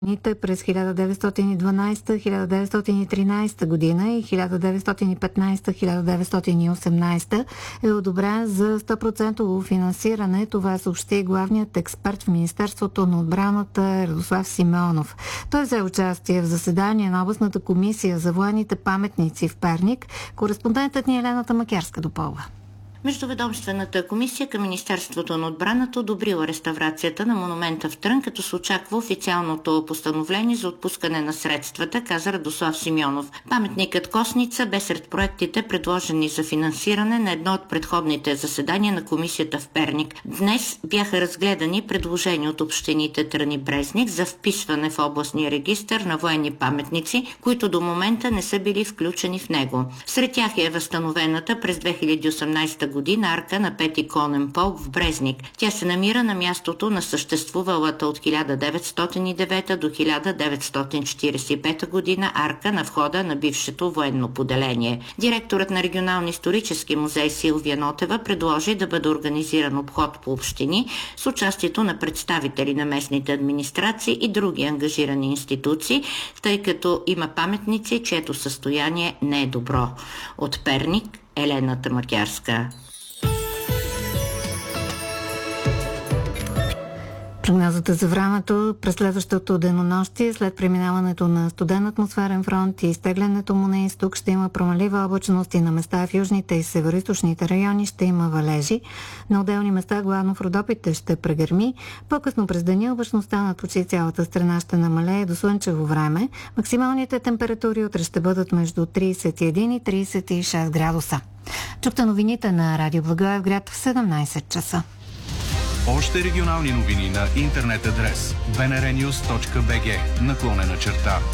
През 1912-1913 година и 1915-1918 е одобрен за 100% финансиране. Това съобщи главният експерт в Министерството на отбраната Радослав Симеонов. Той взе участие в заседание на областната комисия за военните паметници в Перник. Кореспондентът ни Елената Макярска допълва. Междуведомствената комисия към Министерството на отбраната одобрила реставрацията на монумента в Трън, като се очаква официалното постановление за отпускане на средствата, каза Радослав Симеонов. Паметникът Косница бе сред проектите, предложени за финансиране на едно от предходните заседания на комисията в Перник. Днес бяха разгледани предложения от общините Трън и Брезник за вписване в областния регистър на военни паметници, които до момента не са били включени в него. Сред тях е възстановената през 2018 година арка на Пети конен полк в Брезник. Тя се намира на мястото на съществувалата от 1909 до 1945 година арка на входа на бившето военно поделение. Директорът на регионалния исторически музей Силвия Нотева предложи да бъде организиран обход по общини с участието на представители на местните администрации и други ангажирани институции, тъй като има паметници, чието състояние не е добро. От Перник, Елената Макярска. Прогнозата за времето през следващото денонощие, след преминаването на студен атмосферен фронт и изтеглянето му на изток, ще има промалива облачност и на места в южните и североизточните райони ще има валежи. На отделни места, главно в Родопите, ще прегърми. По-късно през деня облачността над почти цялата страна ще намалее до слънчево време. Максималните температури утре ще бъдат между 31 и 36 градуса. Чухте новините на Радио Благоевград в 17 часа. Още регионални новини на интернет адрес bnrnews.bg /.